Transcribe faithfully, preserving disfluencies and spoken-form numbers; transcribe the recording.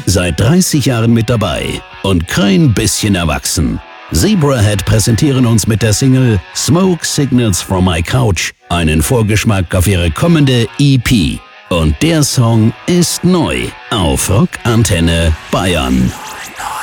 Seit dreißig Jahren mit dabei und kein bisschen erwachsen. Zebrahead präsentieren uns mit der Single Smoke Signals from My Couch einen Vorgeschmack auf ihre kommende E P. Und der Song ist neu auf Rock Antenne Bayern.